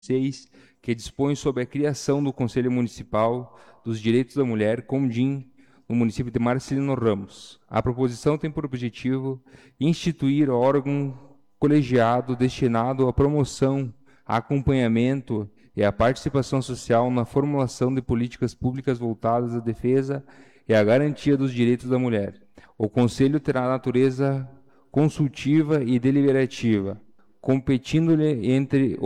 6, que dispõe sobre a criação do Conselho Municipal dos Direitos da Mulher, CONDIM, no município de Marcelino Ramos. A proposição tem por objetivo instituir órgão colegiado destinado à promoção, acompanhamento e à participação social na formulação de políticas públicas voltadas à defesa e à garantia dos direitos da mulher. O Conselho terá natureza consultiva e deliberativa, competindo-lhe entre